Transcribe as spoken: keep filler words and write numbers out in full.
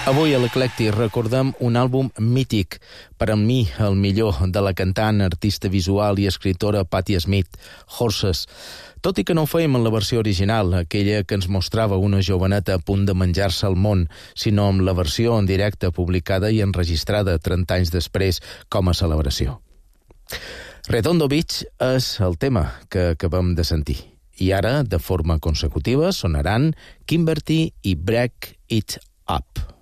Avui a l'Eclectic recordem un àlbum mític, per a mi el millor, de la cantant, artista visual i escriptora Patti Smith, Horses. Tot i que no ho fèiem en la versió original, aquella que ens mostrava una joveneta a punt de menjar-se el món, sinó amb la versió en directe publicada i enregistrada trenta anys després com a celebració. Redondo Beach és el tema que acabem de sentir. I ara, de forma consecutiva, sonaran Kimberly i Break It Up.